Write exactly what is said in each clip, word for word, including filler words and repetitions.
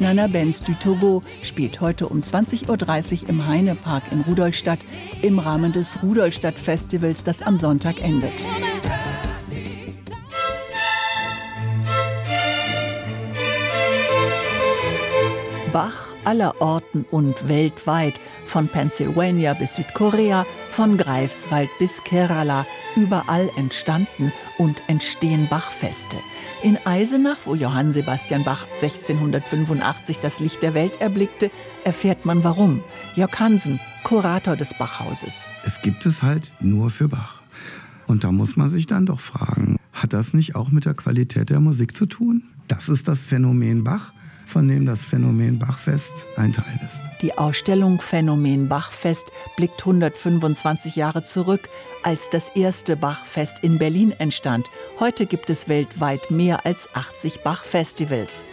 Nana Benz du Togo spielt heute um zwanzig Uhr dreißig im Heinepark in Rudolstadt im Rahmen des Rudolstadt-Festivals, das am Sonntag endet. Bach aller Orten und weltweit, von Pennsylvania bis Südkorea, von Greifswald bis Kerala, überall entstanden und entstehen Bachfeste. In Eisenach, wo Johann Sebastian Bach sechzehnhundertfünfundachtzig das Licht der Welt erblickte, erfährt man warum. Jörg Hansen, Kurator des Bachhauses. Es gibt es halt nur für Bach. Und da muss man sich dann doch fragen, hat das nicht auch mit der Qualität der Musik zu tun? Das ist das Phänomen Bach, von dem das Phänomen Bachfest ein Teil ist. Die Ausstellung Phänomen Bachfest blickt hundertfünfundzwanzig Jahre zurück, als das erste Bachfest in Berlin entstand. Heute gibt es weltweit mehr als achtzig Bachfestivals.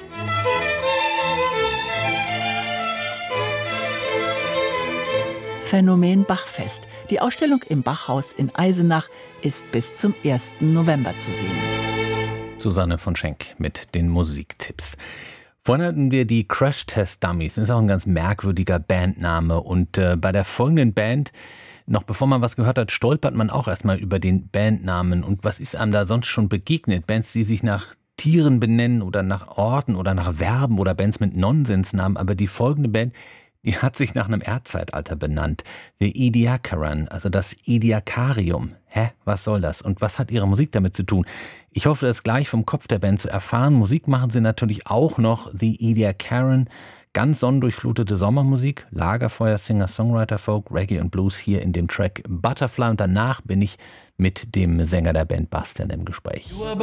Phänomen Bachfest. Die Ausstellung im Bachhaus in Eisenach ist bis zum ersten November zu sehen. Susanne von Schenk mit den Musiktipps. Vorhin hatten wir die Crash Test Dummies. Das ist auch ein ganz merkwürdiger Bandname. Und äh, bei der folgenden Band, noch bevor man was gehört hat, stolpert man auch erstmal über den Bandnamen. Und was ist einem da sonst schon begegnet? Bands, die sich nach Tieren benennen oder nach Orten oder nach Verben oder Bands mit Nonsensnamen. Aber die folgende Band, die hat sich nach einem Erdzeitalter benannt. The Ediacaran, also das Ediacarium. Hä, was soll das? Und was hat ihre Musik damit zu tun? Ich hoffe, das gleich vom Kopf der Band zu erfahren. Musik machen sie natürlich auch noch. The Ediacaran, ganz sonnendurchflutete Sommermusik, Lagerfeuer, Singer, Songwriter, Folk, Reggae und Blues hier in dem Track Butterfly. Und danach bin ich mit dem Sänger der Band Bastian im Gespräch.